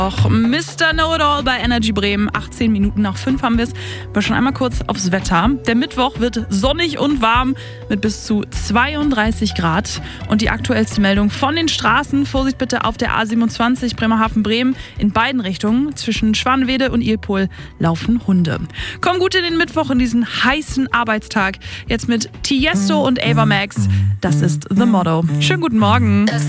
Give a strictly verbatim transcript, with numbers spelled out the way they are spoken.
Auch Mister Know-it-all bei Energy Bremen. achtzehn Minuten nach fünf haben wir es. Wir schauen einmal kurz aufs Wetter. Der Mittwoch wird sonnig und warm mit bis zu zweiunddreißig Grad. Und die aktuellste Meldung von den Straßen. Vorsicht bitte auf der A siebenundzwanzig Bremerhaven-Bremen. In beiden Richtungen zwischen Schwanwede und Ilpol laufen Hunde. Komm gut in den Mittwoch, in diesen heißen Arbeitstag. Jetzt mit Tiesto und Ava Max. Das ist The Motto. Schönen guten Morgen.